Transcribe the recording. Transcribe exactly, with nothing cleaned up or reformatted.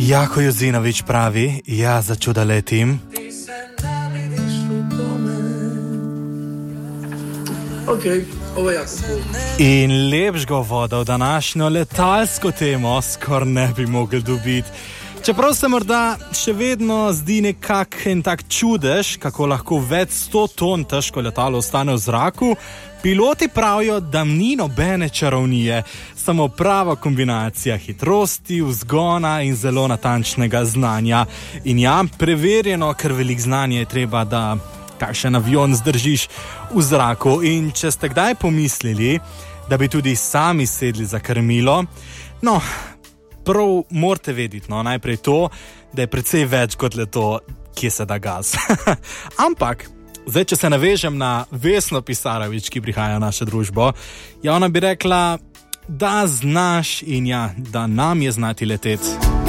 Jako Jozinović pravi, ja začuda letim. Ok, ovo je jako cool. In lepšega voda v današnjo letalsko temo skor ne bi mogel dobiti. Čeprav se morda še vedno zdi nekak en tak čudež, kako lahko več sto ton težko letalo ostane v zraku, piloti pravijo, da ni nobene čarovnije, samo prava kombinacija hitrosti, vzgona in zelo natančnega znanja. In ja, preverjeno, ker veliko znanja je treba, da kakšen avion zdržiš v zraku. In če ste kdaj pomislili, da bi tudi sami sedli za krmilo, no, prav morate vedeti, no, najprej to, da je precej več kot le to, kje se da gas. Ampak, zdaj, če se navežem na Vesno Pisarović, ki prihaja v našo družbo, ja, ona bi rekla, da znaš in ja, da nam je znati leteti.